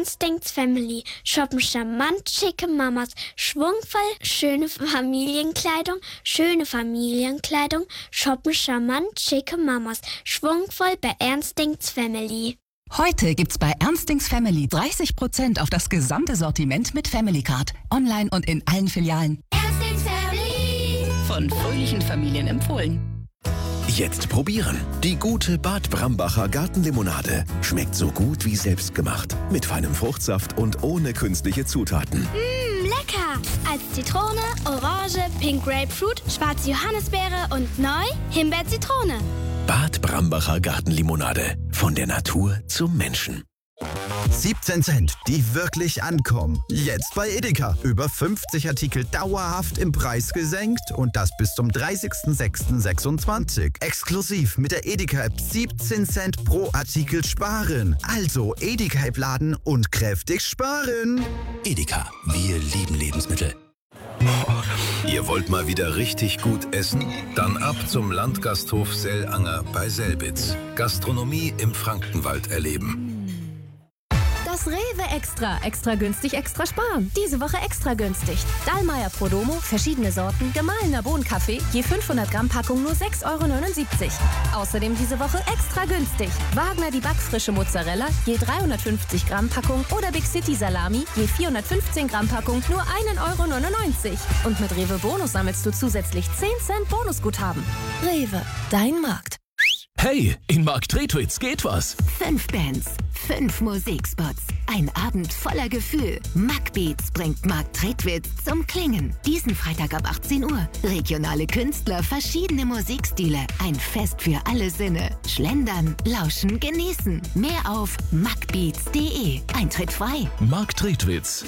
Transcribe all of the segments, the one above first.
Ernst denkt's Family. Shoppen charmant schicke Mamas, schwungvoll schöne Familienkleidung, shoppen charmant schicke Mamas, schwungvoll bei Ernst denkt's Family. Heute gibt's bei Ernst denkt's Family 30% auf das gesamte Sortiment mit Family Card. Online und in allen Filialen. Ernst denkt's Family. Von fröhlichen Familien empfohlen. Jetzt probieren. Die gute Bad Brambacher Gartenlimonade. Schmeckt so gut wie selbstgemacht. Mit feinem Fruchtsaft und ohne künstliche Zutaten. Lecker! Als Zitrone, Orange, Pink Grapefruit, schwarze Johannisbeere und neu Himbeer-Zitrone. Bad Brambacher Gartenlimonade. Von der Natur zum Menschen. 17 Cent, die wirklich ankommen. Jetzt bei Edeka. Über 50 Artikel dauerhaft im Preis gesenkt und das bis zum 30.06.26. Exklusiv mit der Edeka-App 17 Cent pro Artikel sparen. Also Edeka-App laden und kräftig sparen. Edeka, wir lieben Lebensmittel. Ihr wollt mal wieder richtig gut essen? Dann ab zum Landgasthof Sellanger bei Selbitz. Gastronomie im Frankenwald erleben. Das Rewe Extra günstig, extra sparen. Diese Woche extra günstig. Dallmayr Prodomo, verschiedene Sorten, gemahlener Bohnenkaffee, je 500 Gramm Packung nur 6,79 €. Außerdem diese Woche extra günstig. Wagner die backfrische Mozzarella, je 350 Gramm Packung oder Big City Salami, je 415 Gramm Packung nur 1,99 €. Und mit Rewe Bonus sammelst du zusätzlich 10 Cent Bonusguthaben. Rewe, dein Markt. Hey, in Markt Tretwitz geht was. 5 Bands, 5 Musikspots, ein Abend voller Gefühl. Macbeats bringt Markt Tretwitz zum Klingen. Diesen Freitag ab 18 Uhr. Regionale Künstler, verschiedene Musikstile. Ein Fest für alle Sinne. Schlendern, lauschen, genießen. Mehr auf macbeats.de. Eintritt frei. Markt Tretwitz.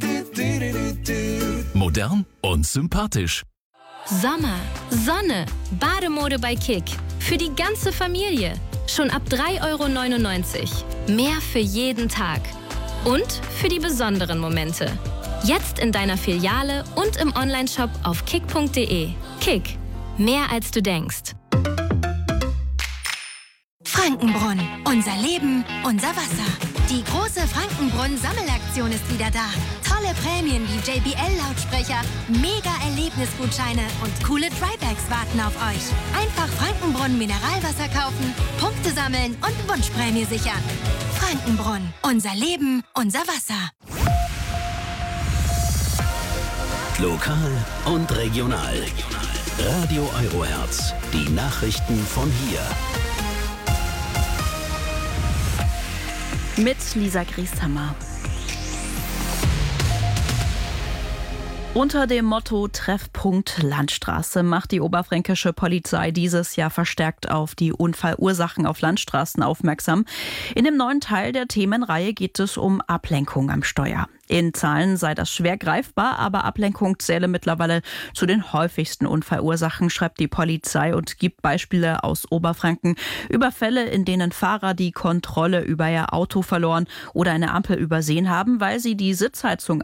Modern und sympathisch. Sommer, Sonne, Bademode bei Kick. Für die ganze Familie. Schon ab 3,99 €. Mehr für jeden Tag. Und für die besonderen Momente. Jetzt in deiner Filiale und im Onlineshop auf kick.de. Kick. Mehr als du denkst. Frankenbrunn. Unser Leben, unser Wasser. Die große Frankenbrunn-Sammelaktion ist wieder da. Tolle Prämien wie JBL-Lautsprecher, Mega-Erlebnisgutscheine und coole Trybags warten auf euch. Einfach Frankenbrunn Mineralwasser kaufen, Punkte sammeln und Wunschprämie sichern. Frankenbrunn. Unser Leben, unser Wasser. Lokal und regional. Radio Eurohertz. Die Nachrichten von hier. Mit Lisa Grieshammer. Unter dem Motto Treffpunkt Landstraße macht die oberfränkische Polizei dieses Jahr verstärkt auf die Unfallursachen auf Landstraßen aufmerksam. In dem neuen Teil der Themenreihe geht es um Ablenkung am Steuer. In Zahlen sei das schwer greifbar, aber Ablenkung zähle mittlerweile zu den häufigsten Unfallursachen, schreibt die Polizei und gibt Beispiele aus Oberfranken über Fälle, in denen Fahrer die Kontrolle über ihr Auto verloren oder eine Ampel übersehen haben, weil sie die Sitzheizung